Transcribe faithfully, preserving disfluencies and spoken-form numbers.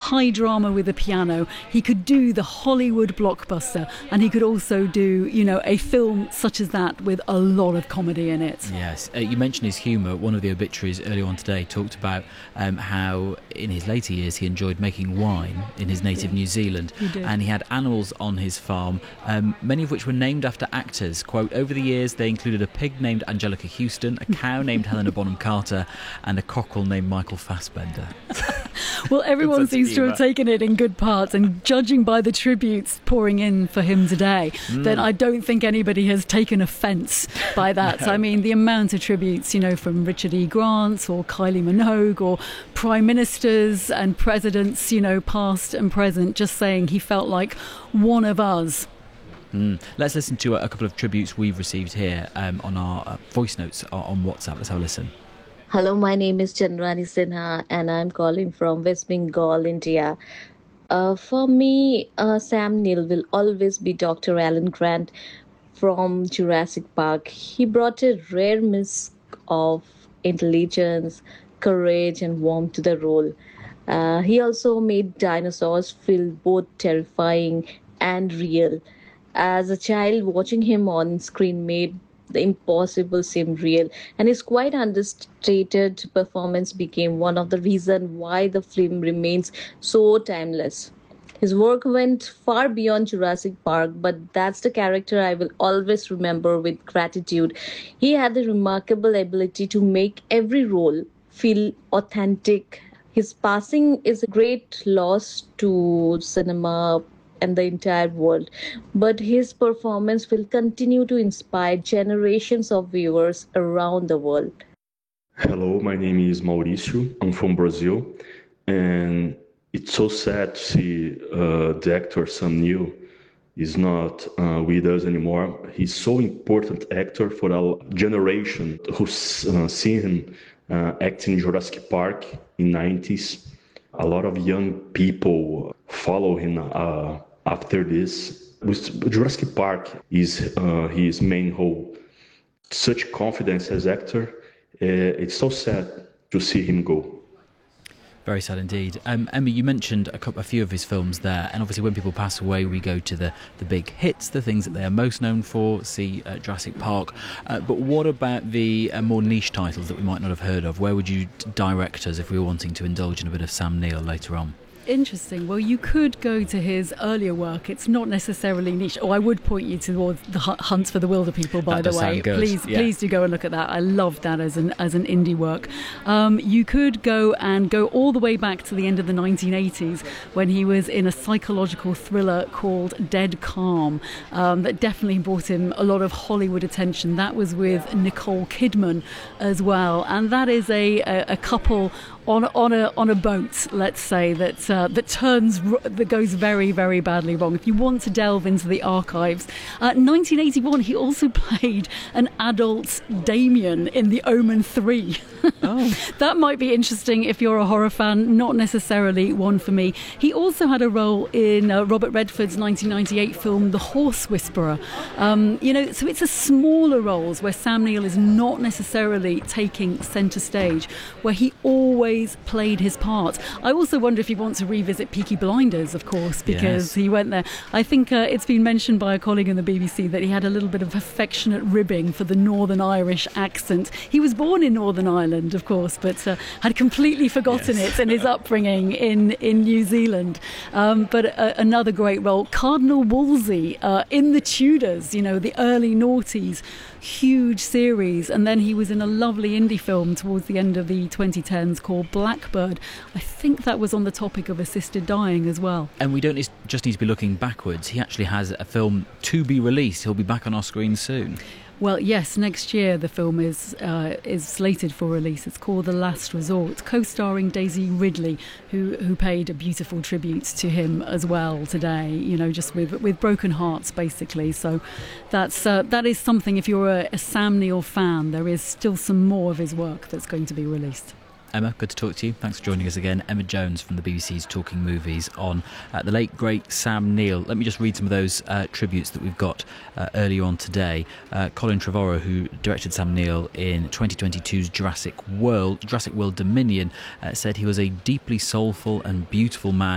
high drama with a piano. He could do the Hollywood blockbuster, and he could also do, you know, a film such as that with a lot of comedy in it. Yes. Uh, you mentioned his humour. One of the obituaries earlier on today talked about um, how in his later years he enjoyed making wine in his native New Zealand. He did. And he had animals on his farm, um, many of which were named after actors. Quote, over the years they included a pig named Angelica Houston, a cow named Helena Bonham Carter, and a cockerel named Michael Fassbender. Well, everyone Good sense of seems to have humour. taken it in good parts, and judging by the tributes pouring in for him today, Mm. then I don't think anybody has taken offence by that. No. I mean, the amount of tributes, you know, from Richard E. Grant or Kylie Minogue or prime ministers and presidents, you know, past and present, just saying he felt like one of us. Mm. Let's listen to a, a couple of tributes we've received here um, on our uh, voice notes on, on WhatsApp. Let's have a listen. Hello, my name is Chandrani Sinha and I'm calling from West Bengal, India. Uh, for me, uh, Sam Neill will always be Doctor Alan Grant from Jurassic Park. He brought a rare mix of intelligence, courage and warmth to the role. Uh, he also made dinosaurs feel both terrifying and real. As a child, watching him on screen made the impossible seem real, and his quite understated performance became one of the reasons why the film remains so timeless. His work went far beyond Jurassic Park, but that's the character I will always remember with gratitude. He had the remarkable ability to make every role feel authentic. His passing is a great loss to cinema and the entire world, but his performance will continue to inspire generations of viewers around the world. Hello, my name is Mauricio. I'm from Brazil, and it's so sad to see uh, the actor Sam Neill is not uh, with us anymore. He's so important actor for our generation who's uh, seen him uh, acting in Jurassic Park in nineties. A lot of young people follow him uh, after this. With Jurassic Park is uh, his main role. Such confidence as actor. Uh, it's so sad to see him go. Very sad indeed. Um, Emma, you mentioned a, couple, a few of his films there, and obviously when people pass away we go to the, the big hits, the things that they are most known for, see uh, Jurassic Park. Uh, but what about the uh, more niche titles that we might not have heard of? Where would you direct us if we were wanting to indulge in a bit of Sam Neill later on? Interesting. Well, you could go to his earlier work. It's not necessarily niche. Oh, I would point you towards the Hu- Hunts for the Wilder People, by That the does way. sound good. Please, Yeah. please do go and look at that. I love that as an as an indie work. Um, you could go and go all the way back to the end of the nineteen eighties when he was in a psychological thriller called Dead Calm. Um, that definitely brought him a lot of Hollywood attention. That was with Nicole Kidman as well, and that is a a, a couple on on a on a boat, let's say, that uh, that turns that goes very very badly wrong. If you want to delve into the archives, uh, nineteen eighty-one he also played an adult Damien in The Omen three. Oh. That might be interesting if you're a horror fan. Not necessarily one for me. He also had a role in uh, Robert Redford's nineteen ninety-eight film The Horse Whisperer. Um, you know, so it's a smaller roles where Sam Neill is not necessarily taking centre stage, where he always played his part. I also wonder if he wants to revisit Peaky Blinders, of course, because Yes. he went there. I think uh, it's been mentioned by a colleague in the B B C that he had a little bit of affectionate ribbing for the Northern Irish accent. He was born in Northern Ireland, of course, but uh, had completely forgotten Yes. it in his upbringing in, in New Zealand. Um, but uh, another great role, Cardinal Wolsey uh, in The Tudors, you know, the early noughties, huge series. And then he was in a lovely indie film towards the end of the twenty tens called Blackbird. I think that was on the topic of assisted dying as well. And we don't need- just need to be looking backwards. He actually has a film to be released. He'll be back on our screen soon. Well, yes, next year the film is uh, is slated for release. It's called The Last Resort, co-starring Daisy Ridley, who who paid a beautiful tribute to him as well today. You know, just with with broken hearts, basically. So that's uh, that is something. If you're a, a Sam Neill fan, there is still some more of his work that's going to be released. Emma, good to talk to you. Thanks for joining us again. Emma Jones from the B B C's Talking Movies on uh, the late, great Sam Neill. Let me just read some of those uh, tributes that we've got uh, earlier on today. Uh, Colin Trevorrow, who directed Sam Neill in twenty twenty-two's Jurassic World, Jurassic World Dominion, uh, said he was a deeply soulful and beautiful man